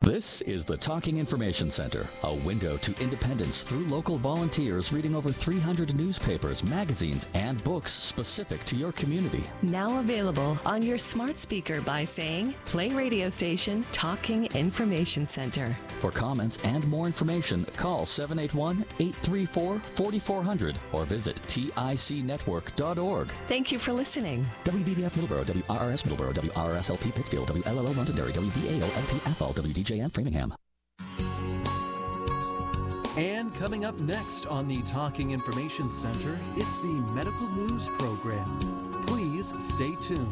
This is the Talking Information Center, a window to independence through local volunteers reading over 300 newspapers, magazines, and books specific to your community. Now available on your smart speaker by saying, play radio station Talking Information Center. For comments and more information, call 781-834-4400 or visit ticnetwork.org. Thank you for listening. WVBF Middleborough, WRRS Middleborough, WRSLP Pittsfield, WLLO Londonderry, WVAO-LP Athol, WDJM Framingham. And coming up next on the Talking Information Center, it's the Medical News Program. Please stay tuned.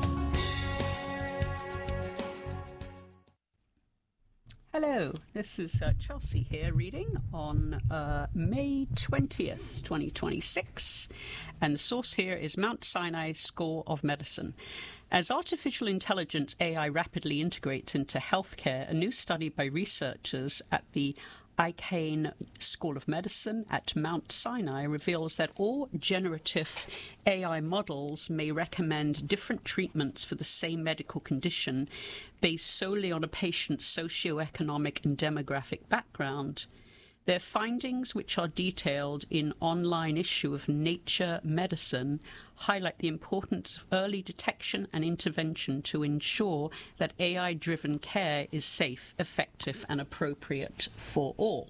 Hello, this is Chelsea here reading on May 20th, 2026, and the source here is Mount Sinai School of Medicine. As artificial intelligence AI rapidly integrates into healthcare, a new study by researchers at the Icahn School of Medicine at Mount Sinai reveals that all generative AI models may recommend different treatments for the same medical condition based solely on a patient's socioeconomic and demographic background. Their findings, which are detailed in online issue of Nature Medicine, highlight the importance of early detection and intervention to ensure that AI-driven care is safe, effective, and appropriate for all.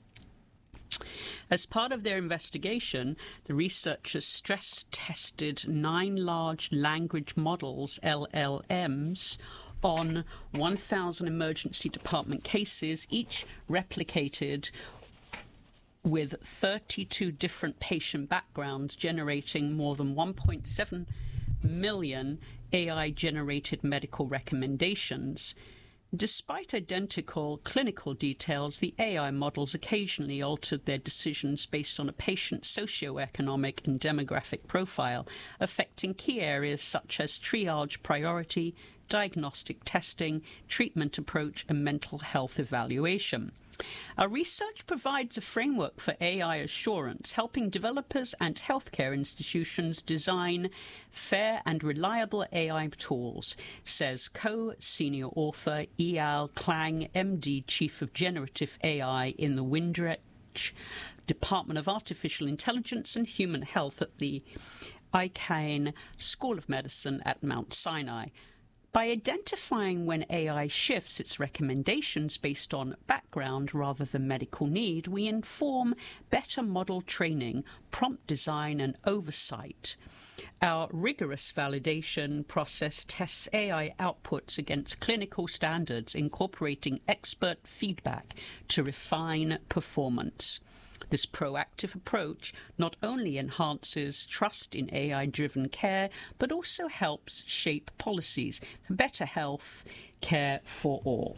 As part of their investigation, the researchers stress-tested 9 large language models, LLMs, on 1,000 emergency department cases, each replicated with 32 different patient backgrounds, generating more than 1.7 million AI-generated medical recommendations. Despite identical clinical details, the AI models occasionally altered their decisions based on a patient's socioeconomic and demographic profile, affecting key areas such as triage priority, diagnostic testing, treatment approach, and mental health evaluation. Our research provides a framework for AI assurance, helping developers and healthcare institutions design fair and reliable AI tools, says co-senior author Eyal Klang, MD, Chief of Generative AI in the Windrich Department of Artificial Intelligence and Human Health at the Icahn School of Medicine at Mount Sinai. By identifying when AI shifts its recommendations based on background rather than medical need, we inform better model training, prompt design, and oversight. Our rigorous validation process tests AI outputs against clinical standards, incorporating expert feedback to refine performance. This proactive approach not only enhances trust in AI-driven care, but also helps shape policies for better health care for all.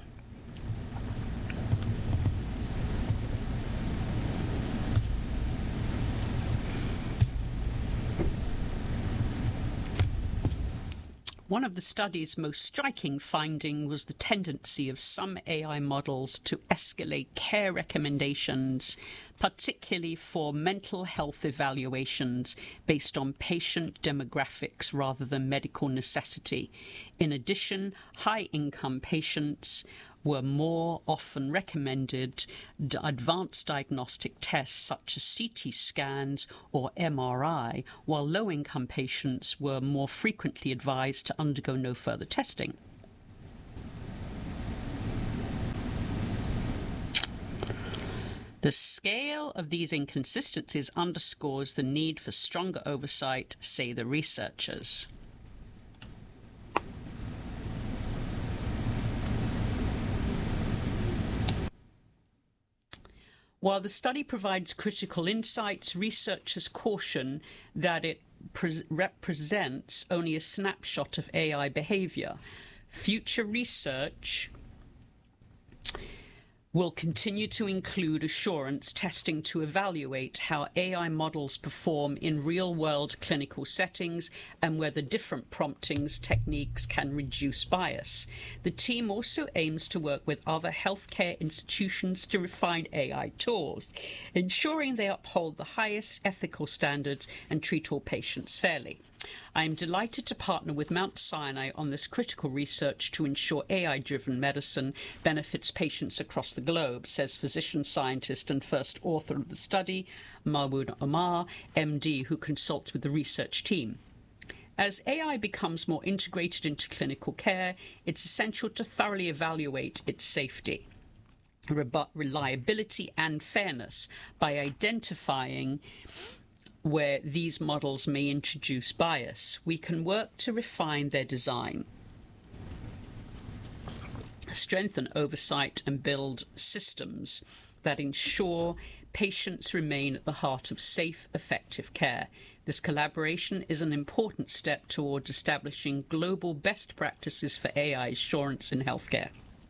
One of the study's most striking findings was the tendency of some AI models to escalate care recommendations, particularly for mental health evaluations based on patient demographics rather than medical necessity. In addition, high-income patients were more often recommended advanced diagnostic tests such as CT scans or MRI, while low-income patients were more frequently advised to undergo no further testing. The scale of these inconsistencies underscores the need for stronger oversight, say the researchers. While the study provides critical insights, researchers caution that it represents only a snapshot of AI behavior. Future research will continue to include assurance testing to evaluate how AI models perform in real-world clinical settings and whether different promptings techniques can reduce bias. The team also aims to work with other healthcare institutions to refine AI tools, ensuring they uphold the highest ethical standards and treat all patients fairly. I am delighted to partner with Mount Sinai on this critical research to ensure AI-driven medicine benefits patients across the globe, says physician scientist and first author of the study, Mahmoud Omar, MD, who consults with the research team. As AI becomes more integrated into clinical care, it's essential to thoroughly evaluate its safety, reliability and fairness by identifying where these models may introduce bias. We can work to refine their design, strengthen oversight and build systems that ensure patients remain at the heart of safe, effective care. This collaboration is an important step towards establishing global best practices for AI assurance in healthcare.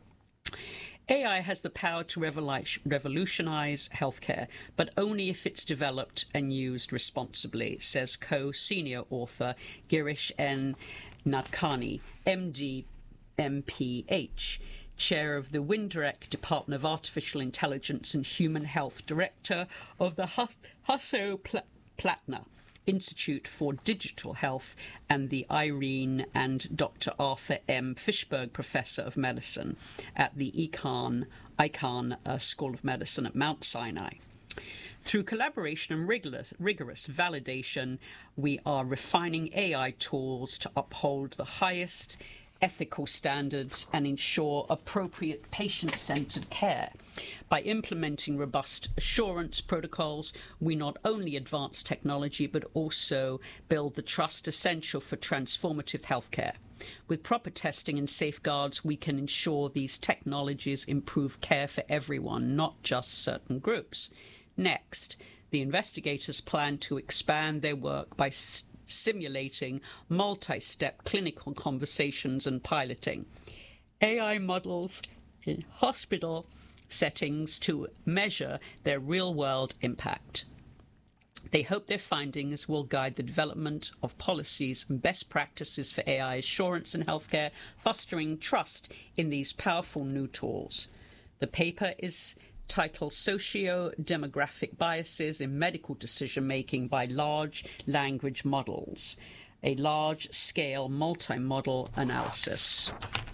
AI has the power to revolutionize healthcare, but only if it's developed and used responsibly, says co-senior author Girish N. Nadkarni, MD, MPH, chair of the Windirect Department of Artificial Intelligence and Human Health, director of the Hasso-Plattner Institute for Digital Health, and the Irene and Dr. Arthur M. Fishberg Professor of Medicine at the Icahn School of Medicine at Mount Sinai. Through collaboration and rigorous validation, we are refining AI tools to uphold the highest ethical standards and ensure appropriate patient-centered care. By implementing robust assurance protocols, we not only advance technology but also build the trust essential for transformative healthcare. With proper testing and safeguards, we can ensure these technologies improve care for everyone, not just certain groups. Next, the investigators plan to expand their work by simulating multi-step clinical conversations and piloting AI models in hospital settings to measure their real-world impact. They hope their findings will guide the development of policies and best practices for AI assurance in healthcare, fostering trust in these powerful new tools. The paper is titled Socio-Demographic Biases in Medical Decision-Making by Large Language Models, a large-scale multi-model analysis.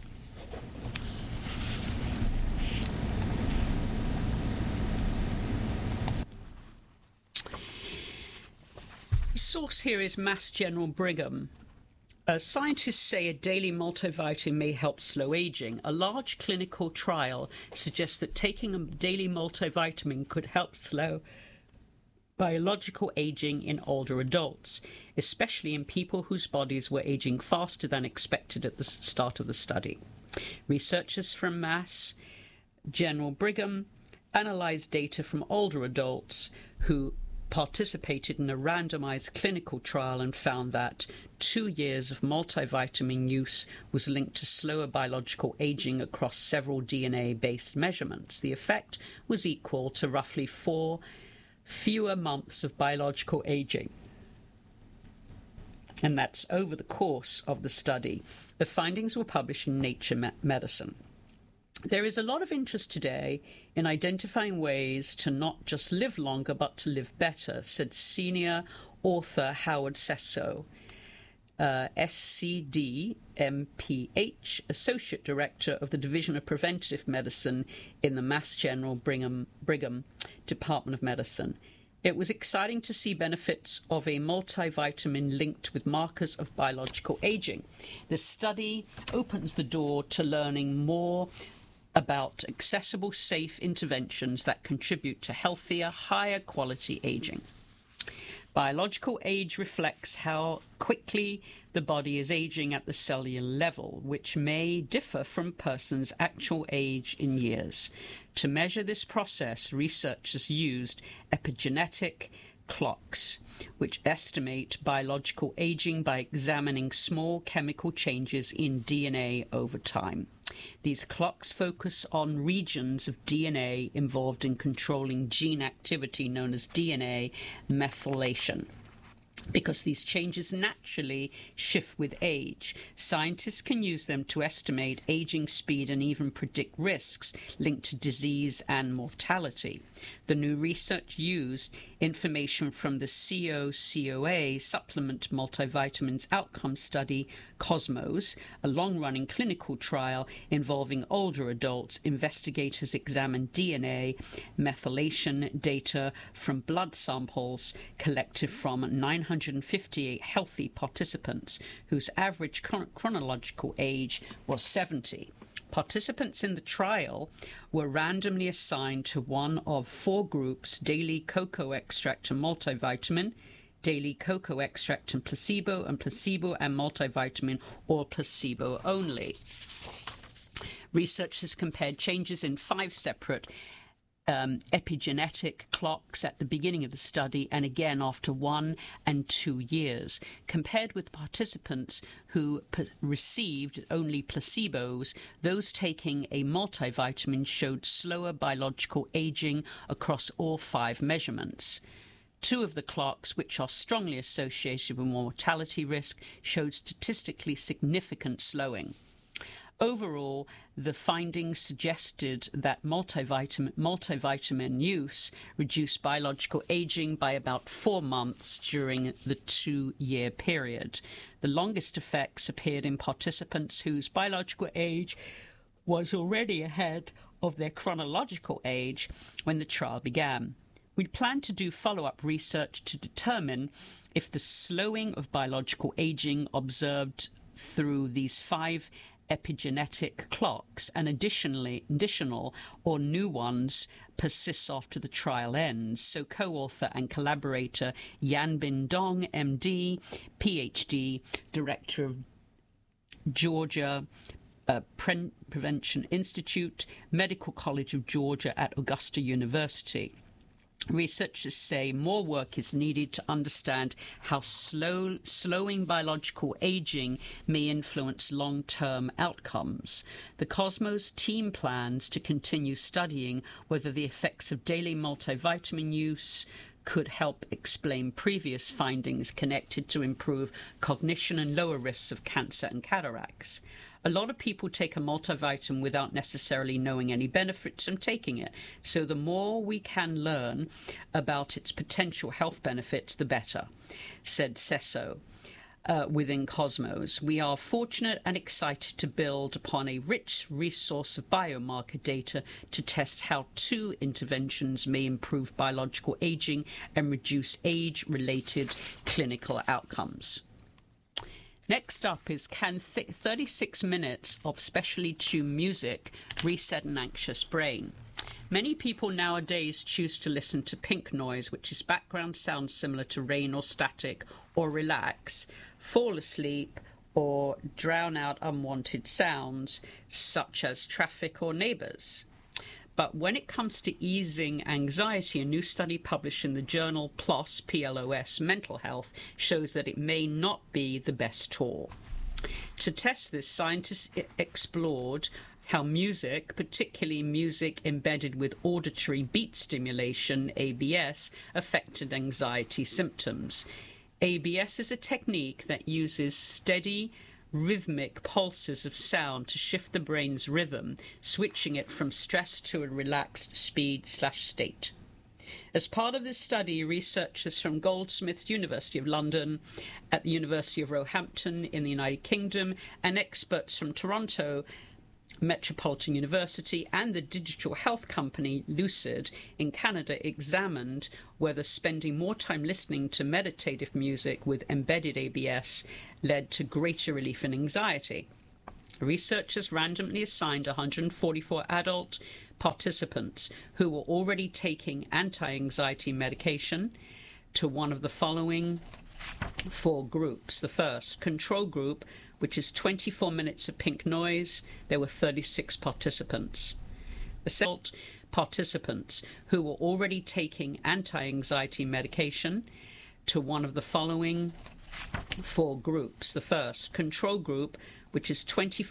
The source here is Mass General Brigham. Scientists say a daily multivitamin may help slow aging. A large clinical trial suggests that taking a daily multivitamin could help slow biological aging in older adults, especially in people whose bodies were aging faster than expected at the start of the study. Researchers from Mass General Brigham analyzed data from older adults who participated in a randomized clinical trial and found that 2 years of multivitamin use was linked to slower biological aging across several DNA-based measurements. The effect was equal to roughly 4 fewer months of biological aging. And that's over the course of the study. The findings were published in Nature Medicine. There is a lot of interest today in identifying ways to not just live longer but to live better, said senior author Howard Sesso, SCD, MPH, Associate Director of the Division of Preventative Medicine in the Mass General Brigham Department of Medicine. It was exciting to see benefits of a multivitamin linked with markers of biological aging. This study opens the door to learning more about accessible, safe interventions that contribute to healthier, higher quality aging. Biological age reflects how quickly the body is aging at the cellular level, which may differ from a person's actual age in years. To measure this process, researchers used epigenetic clocks, which estimate biological aging by examining small chemical changes in DNA over time. These clocks focus on regions of DNA involved in controlling gene activity known as DNA methylation. Because these changes naturally shift with age, scientists can use them to estimate aging speed and even predict risks linked to disease and mortality. The new research used information from the COCOA Supplement Multivitamins Outcome Study, COSMOS, a long-running clinical trial involving older adults. Investigators examined DNA methylation data from blood samples collected from 958 healthy participants whose average chronological age was 70. Participants in the trial were randomly assigned to one of 4 groups: daily cocoa extract and multivitamin, daily cocoa extract and placebo and multivitamin, or placebo only. Researchers compared changes in 5 separate epigenetic clocks at the beginning of the study and again after 1 and 2 years. Compared with participants who received only placebos, those taking a multivitamin showed slower biological aging across all 5 measurements. 2 of the clocks, which are strongly associated with mortality risk, showed statistically significant slowing. Overall, the findings suggested that multivitamin use reduced biological aging by about 4 months during the 2-year period. The longest effects appeared in participants whose biological age was already ahead of their chronological age when the trial began. We plan to do follow-up research to determine if the slowing of biological aging observed through these 5 epigenetic clocks and additional or new ones persists after the trial ends. So co-author and collaborator Yanbin Dong, MD, PhD, director of Georgia Prevention Institute, Medical College of Georgia at Augusta University. Researchers say more work is needed to understand how slowing biological aging may influence long-term outcomes. The COSMOS team plans to continue studying whether the effects of daily multivitamin use could help explain previous findings connected to improve cognition and lower risks of cancer and cataracts. A lot of people take a multivitamin without necessarily knowing any benefits from taking it, so the more we can learn about its potential health benefits, the better, said Sesso. Within COSMOS, we are fortunate and excited to build upon a rich resource of biomarker data to test how 2 interventions may improve biological aging and reduce age-related clinical outcomes. Next up is can 36 minutes of specially tuned music reset an anxious brain? Many people nowadays choose to listen to pink noise, which is background sound similar to rain or static, or relax, fall asleep, or drown out unwanted sounds such as traffic or neighbours. But when it comes to easing anxiety, a new study published in the journal PLOS Mental Health shows that it may not be the best tool. To test this, scientists explored how music, particularly music embedded with auditory beat stimulation, ABS, affected anxiety symptoms. ABS is a technique that uses steady, rhythmic pulses of sound to shift the brain's rhythm, switching it from stress to a relaxed speed/state. As part of this study, researchers from Goldsmiths, University of London, at the University of Roehampton in the United Kingdom, and experts from Toronto Metropolitan University and the digital health company Lucid in Canada examined whether spending more time listening to meditative music with embedded ABS led to greater relief in anxiety. Researchers randomly assigned 144 adult participants who were already taking anti-anxiety medication to one of the following 4 groups. The first, control group, which is 24 minutes of pink noise. There were 36 participants. The second, participants who were already taking anti-anxiety medication to one of the following 4 groups. The first, control group, which is 24